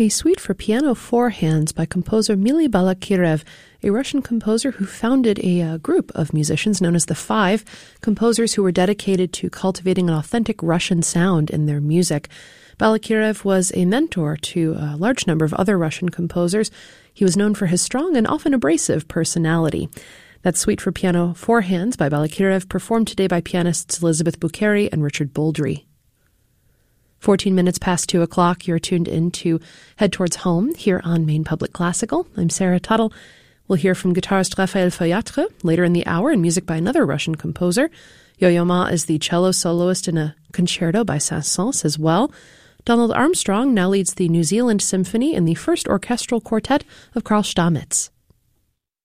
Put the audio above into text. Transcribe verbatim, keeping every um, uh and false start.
A suite for piano four hands by composer Mily Balakirev, a Russian composer who founded a uh, group of musicians known as the Five, composers who were dedicated to cultivating an authentic Russian sound in their music. Balakirev was a mentor to a large number of other Russian composers. He was known for his strong and often abrasive personality. That suite for piano four hands by Balakirev, performed today by pianists Elizabeth Boukeri and Richard Bouldry. fourteen minutes past two o'clock, you're tuned in to Head Towards Home here on Maine Public Classical. I'm Sarah Tuttle. We'll hear from guitarist Raphael Feuillatre later in the hour, and music by another Russian composer. Yo-Yo Ma is the cello soloist in a concerto by Saint-Saëns as well. Donald Armstrong now leads the New Zealand Symphony in the first orchestral quartet of Carl Stamitz.